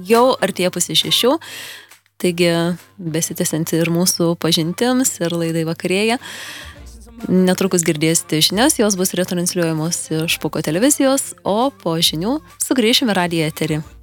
jau artėja 5:30, taigi besitęsianti ir mūsų pažintims ir laidai vakarėja. Netrukus girdėsite žinias, jos bus retransliuojamos iš Puko televizijos, o po žinių sugrįšime radijo eterį.